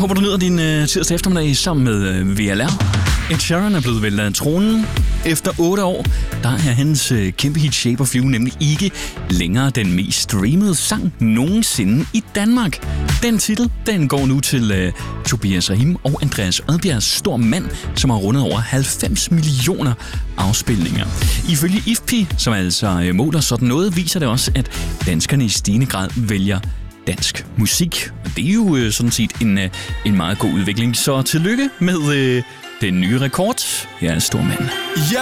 håber, du nyder din tirsdag eftermiddag sammen med VLR. Ed Sheeran er blevet væltet af tronen. Efter 8 år, der er hans kæmpe hit Shape of You nemlig ikke længere den mest streamede sang nogensinde i Danmark. Den titel, den går nu til Tobias Rahim og Andreas Odbjergs stor mand, som har rundet over 90 millioner afspilninger. Ifølge IFPI, som altså måler sådan noget, viser det også, at danskerne i stigende grad vælger dansk musik. Og det er jo sådan set en meget god udvikling. Så tillykke med den nye rekord. Jeg er en stor mand.